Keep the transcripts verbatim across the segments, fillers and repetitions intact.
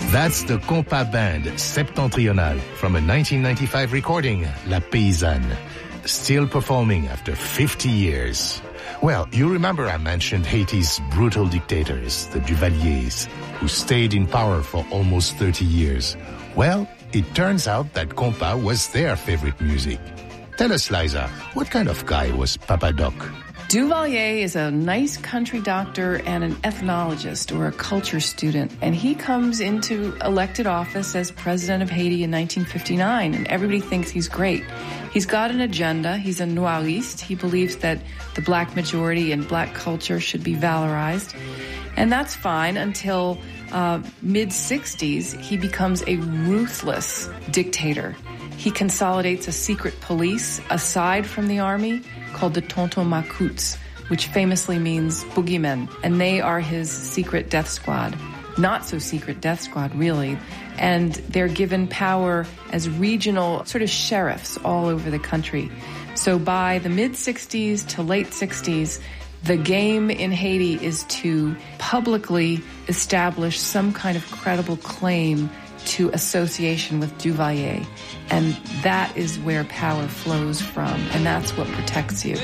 That's the Compas Band Septentrional from a nineteen ninety-five recording, La Paysanne, still performing after fifty years. Well, you remember I mentioned Haiti's brutal dictators, the Duvaliers, who stayed in power for almost thirty years. Well, it turns out that compas was their favorite music. Tell us, Liza, what kind of guy was Papa Doc? Duvalier is a nice country doctor and an ethnologist or a culture student, and he comes into elected office as president of Haiti in nineteen fifty-nine, and everybody thinks he's great. He's got an agenda. He's a noiriste. He believes that the black majority and black culture should be valorized, and that's fine until uh, mid-sixties, he becomes a ruthless dictator. He consolidates a secret police aside from the army called the Tonton Macoutes, which famously means boogeymen, and they are his secret death squad. Not so secret death squad, really. And they're given power as regional sort of sheriffs all over the country. So by the mid-sixties to late sixties, the game in Haiti is to publicly establish some kind of credible claim to association with Duvalier. And that is where power flows from, and that's what protects you.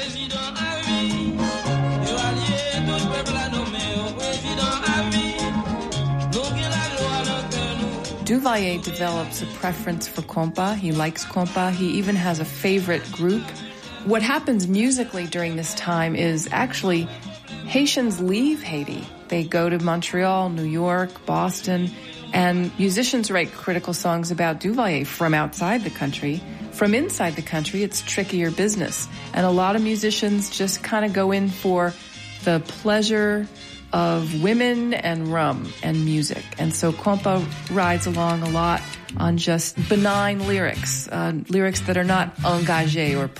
Duvalier develops a preference for compas. He likes compas. He even has a favorite group. What happens musically during this time is actually Haitians leave Haiti. They go to Montreal, New York, Boston, and musicians write critical songs about Duvalier from outside the country. From inside the country, it's trickier business. And a lot of musicians just kind of go in for the pleasure of women and rum and music. And so compas rides along a lot on just benign lyrics, uh, lyrics that are not engagés or